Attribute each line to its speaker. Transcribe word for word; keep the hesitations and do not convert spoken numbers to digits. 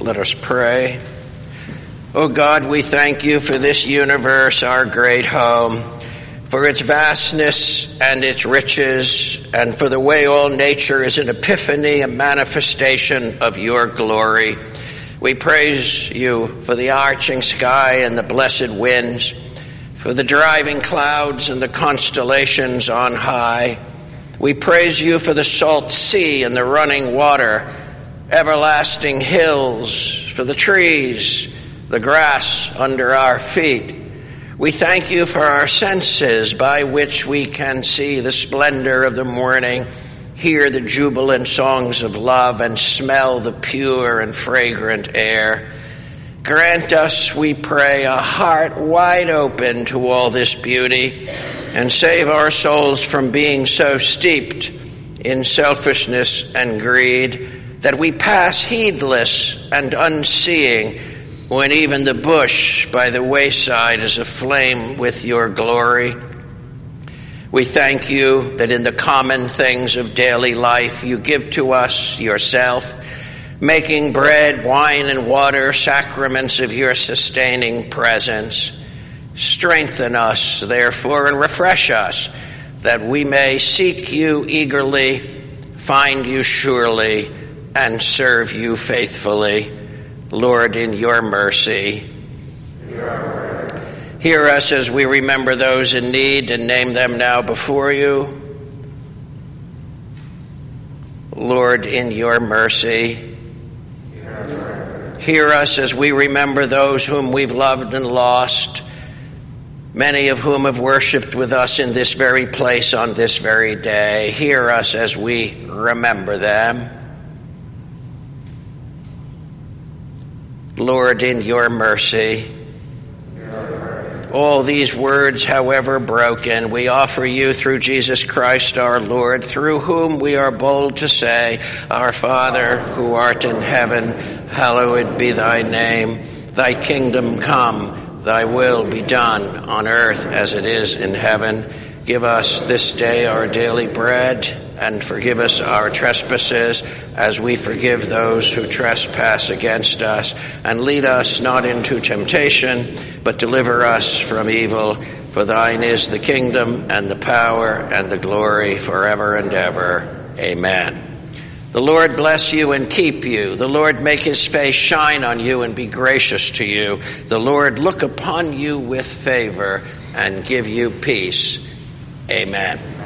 Speaker 1: Let us pray. O God, we thank you for this universe, our great home, for its vastness and its riches, and for the way all nature is an epiphany, a manifestation of your glory. We praise you for the arching sky and the blessed winds, for the driving clouds and the constellations on high. We praise you for the salt sea and the running water, everlasting hills, for the trees, the grass under our feet. We thank you for our senses by which we can see the splendor of the morning, hear the jubilant songs of love, and smell the pure and fragrant air. Grant us, we pray, a heart wide open to all this beauty, and save our souls from being so steeped in selfishness and greed that we pass heedless and unseeing when even the bush by the wayside is aflame with your glory. We thank you that in the common things of daily life you give to us yourself, making bread, wine, and water sacraments of your sustaining presence. Strengthen us, therefore, and refresh us, that we may seek you eagerly, find you surely, and serve you faithfully. Lord, in your mercy, hear us as we remember those in need and name them now before you. Lord, in your mercy, hear us as we remember those whom we've loved and lost, many of whom have worshipped with us in this very place on this very day. Hear us as we remember them. Lord, in your mercy, all these words, however broken, we offer you through Jesus Christ our Lord, through whom we are bold to say, Our Father, who art in heaven, hallowed be thy name. Thy kingdom come, thy will be done on earth as it is in heaven. Give us this day our daily bread, and forgive us our trespasses as we forgive those who trespass against us. And lead us not into temptation, but deliver us from evil. For thine is the kingdom and the power and the glory forever and ever. Amen. The Lord bless you and keep you. The Lord make his face shine on you and be gracious to you. The Lord look upon you with favor and give you peace. Amen.